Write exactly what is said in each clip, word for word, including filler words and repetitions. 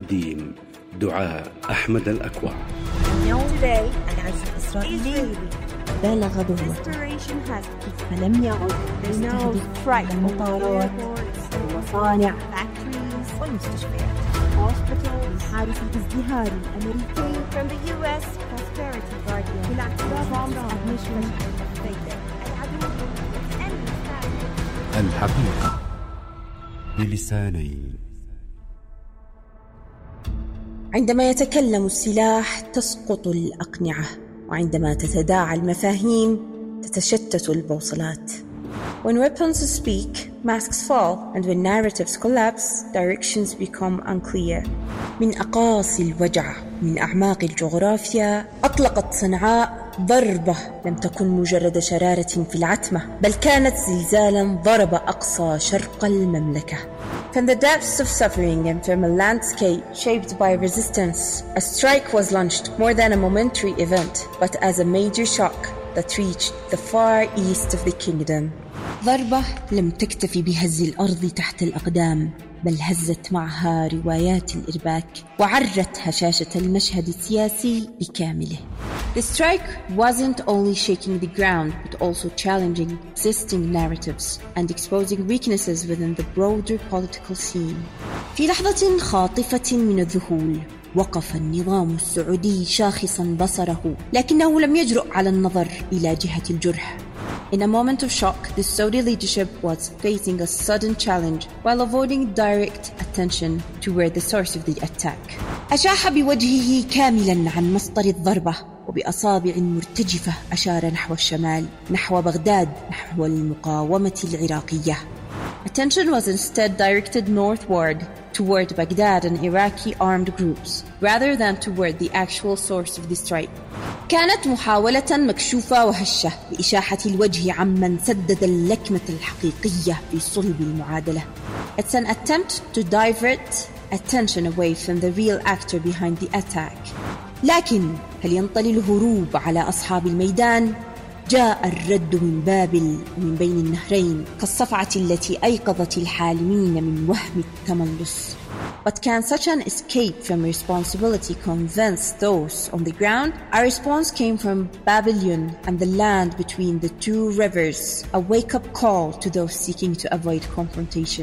تقديم دعاء أحمد الأكوع. اليوم العجز الإسرائيلي بالغ ظهوره، فلم يعد يستهدف المطارات والمصانع والمستشفيات. الحادث الازدهاري الأمريكي from the U S Prosperity Guardian بالاعتراف بالمشروع الحقيقة بلسانين. عندما يتكلم السلاح تسقط الأقنعة، وعندما تتداعى المفاهيم تتشتت البوصلات. When weapons speak, masks fall, and when narratives collapse, directions become unclear. من أقاصي الوجع، من أعماق الجغرافيا، أطلقت صنعاء ضربة لم تكن مجرد شرارة في العتمة، بل كانت زلزالا ضرب أقصى شرق المملكة. From the depths of suffering and from a landscape shaped by resistance, a strike was launched more than a momentary event, but as a major shock that reached the far east of the kingdom. ضربة لم تكتفي بهز الأرض تحت الأقدام، بل هزت معها روايات الإرباك وعرت هشاشة المشهد السياسي بكامله. The strike wasn't only shaking the ground, but also challenging existing narratives and exposing weaknesses within the broader political scene. في لحظة خاطفة من الذهول وقف النظام السعودي شاخصا بصره، لكنه لم يجرؤ على النظر إلى جهة الجرح. In a moment of shock, the Saudi leadership was facing a sudden challenge while avoiding direct attention toward the source of the attack. أشاح بوجهه كاملا عن مصدر الضربة، وبأصابع مرتجفة أشار نحو الشمال، نحو بغداد، نحو المقاومة العراقية. Attention was instead directed northward toward Baghdad and Iraqi armed groups, rather than toward the actual source of the strike. كانت محاولة مكشوفة وهشة لإشاحة الوجه عمن سدد اللكمة الحقيقية في صلب المعادلة. It's an attempt to divert attention away from the real actor behind the attack. لكن هل ينطلي الهروب على أصحاب الميدان؟ جاء الرد من بابل ومن بين النهرين كالصفعة التي أيقظت الحالمين من وهم التملص. But can such an escape from responsibility convince those on the ground? Our response came from Babylon and the land between the two rivers, a wake-up call to those seeking to avoid confrontation.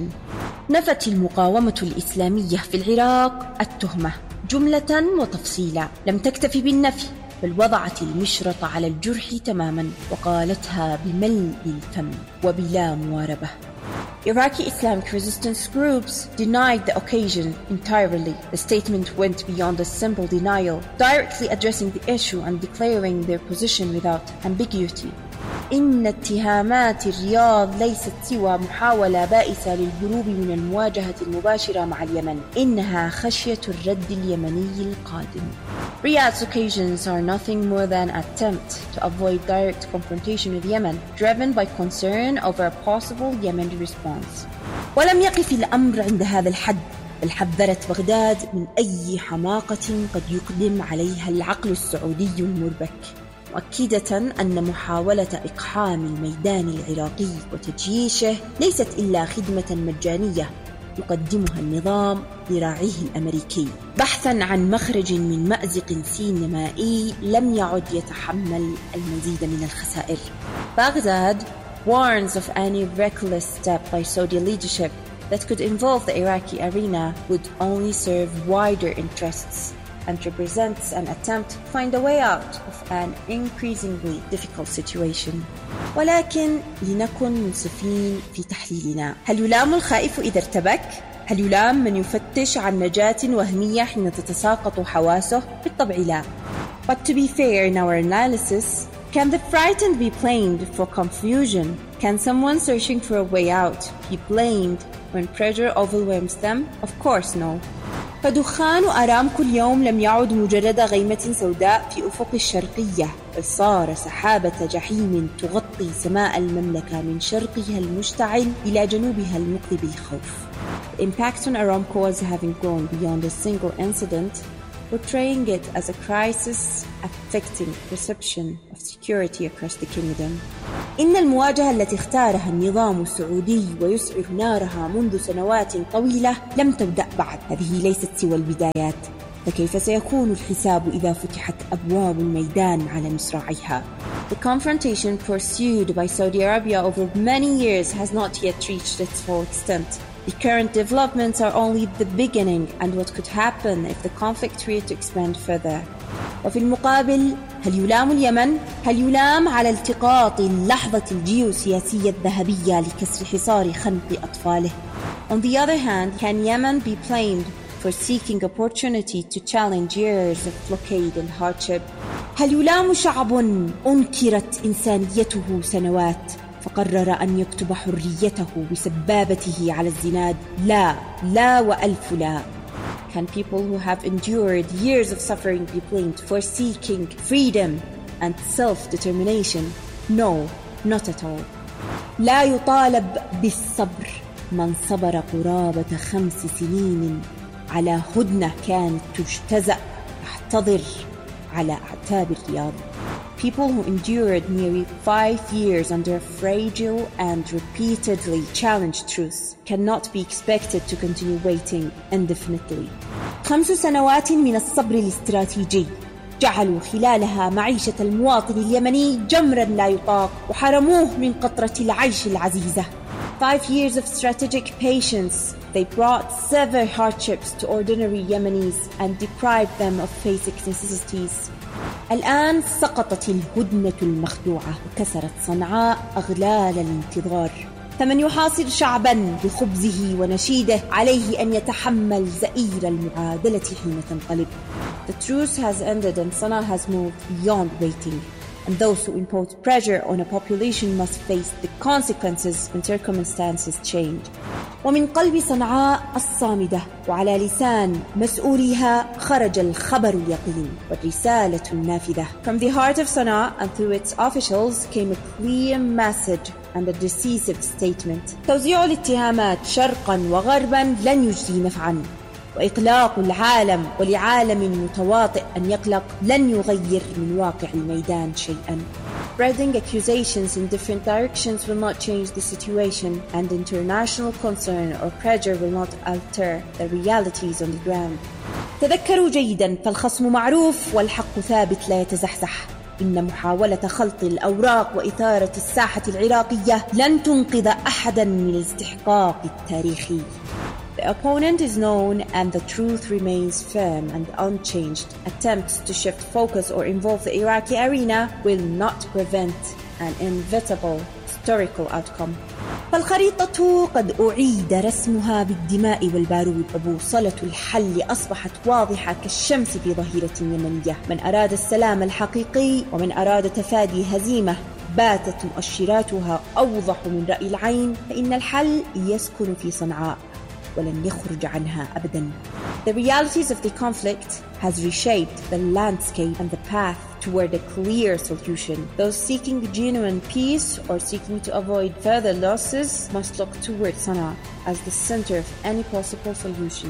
نفت المقاومة الإسلامية في العراق التهمة جملة وتفصيلا، لم تكتفي بالنفي، بل وضعت المشرط على الجرح تماما وقالتها بملء الفم وبلا مواربة. Iraqi Islamic resistance groups denied the occasion entirely. The statement went beyond a simple denial, directly addressing the issue and declaring their position without ambiguity. إن اتهامات الرياض ليست سوى محاولة بائسة للهروب من المواجهة المباشرة مع اليمن، إنها خشية الرد اليمني القادم. Riyadh's occasions are nothing more than an attempt to avoid direct confrontation with Yemen, driven by concern over a possible Yemeni response. ولم يقف الأمر عند هذا الحد، بل حذرت بغداد من أي حماقة قد يقدم عليها العقل السعودي المربك، مؤكدة أن محاولة إقحام الميدان العراقي وتجييشه ليست إلا خدمة مجانية يقدمها النظام لراعيه الأمريكي، بحثا عن مخرج من مأزق سينمائي لم يعد يتحمل المزيد من الخسائر. Baghdad warns of any reckless step by Saudi leadership that could involve the Iraqi arena would only serve wider interests and represents an attempt to find a way out of an increasingly difficult situation. ولكن لنكن منصفين في تحليلنا. هل يلام الخائف إذا ارتبك؟ هل يلام من يفتش عن نجاة وهمية حين تتساقط حواسه؟ بالطبع لا. But to be fair in our analysis, can the frightened be blamed for confusion? Can someone searching for a way out be blamed when pressure overwhelms them? Of course no. فدخان أرامكو اليوم لم يعد مجرد غيمة سوداء في أفق الشرقية، بل صار سحابة جحيم تغطي سماء المملكة من شرقها المشتعل إلى جنوبها المقلب بالخوف. The impact on Aramco was having grown beyond a single incident, portraying it as a crisis affecting perception of security across the kingdom. إن المواجهة التي اختارها النظام السعودي ويسعر نارها منذ سنوات طويلة لم تبدأ بعد. هذه ليست سوى البدايات، فكيف سيكون الحساب إذا فتحت أبواب الميدان على مصراعيها؟ The confrontation pursued by Saudi Arabia over many years has not yet reached its full extent. The current developments are only the beginning and what could happen if the conflict were to expand further. وفي المقابل، هل يلام اليمن؟ هل يلام على التقاط اللحظة الجيوسياسية الذهبية لكسر حصار خنق أطفاله؟ On the other hand, can Yemen be blamed for seeking opportunity to challenge years of blockade and hardship? هل يلام شعب أنكرت إنسانيته سنوات فقرر أن يكتب حريته بسبابته على الزناد؟ لا، لا وألف لا. Can people who have endured years of suffering be blamed for seeking freedom and self-determination? No, not at all. لا يطالب بالصبر من صبر قرابة خمس سنين على هدنة كانت تجتزأ تحتضر على أعتاب الرياض. People who endured nearly five years under a fragile and repeatedly challenged truth cannot be expected to continue waiting indefinitely. خمس سنوات من الصبر الاستراتيجي جعلوا خلالها معيشة المواطن اليمني جمرا لا يطاق وحرموه من قطرة العيش العزيزة. Five years of strategic patience, they brought severe hardships to ordinary Yemenis and deprived them of basic necessities. الآن سقطت الهدنة المخدوعة وكسرت صنعاء أغلال الانتظار. فمن يحاصر شعبا بخبزه ونشيده عليه أن يتحمل زئير المعادلة حين تنقلب. The truce has ended and Sana'a has moved beyond waiting. And those who impose pressure on a population must face the consequences when circumstances change. ومن قلب صنعاء الصامدة وعلى لسان مسؤوليها خرج الخبر اليقين والرسالة النافذة. From the heart of Sana'a and through its officials came a clear message and a decisive statement. توزيع الاتهامات شرقا وغربا لن يجدي نفعا، وإقلاق العالم ولعالم متواطئ أن يقلق لن يغير من واقع الميدان شيئا. Spreading accusations in different directions will not change the situation, and international concern or pressure will not alter the realities on the ground. تذكروا جيدا، فالخصم معروف والحق ثابت لا يتزحزح. إن محاولة خلط الأوراق وإثارة الساحة العراقية لن تنقذ أحدا من الاستحقاق التاريخي. The opponent is known and the truth remains firm and unchanged. Attempts to shift focus or involve the Iraqi arena will not prevent an inevitable historical outcome. فالخريطة قد أعيد رسمها بالدماء والبارود، وبوصلة الحل أصبحت واضحة كالشمس في ظهيرة يمنية. من أراد السلام الحقيقي ومن أراد تفادي هزيمة باتت مؤشراتها أوضح من رأي العين، فإن الحل يسكن في صنعاء ولن يخرج عنها أبدا. The realities of the conflict has reshaped the landscape and the path toward a clear solution. Those seeking genuine peace or seeking to avoid further losses must look toward Sana'a as the center of any possible solution.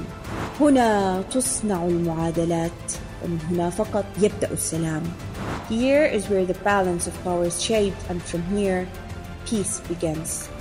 هنا تصنع المعادلات ومن هنا فقط يبدأ السلام. Here is where the balance of power is shaped, and from here peace begins.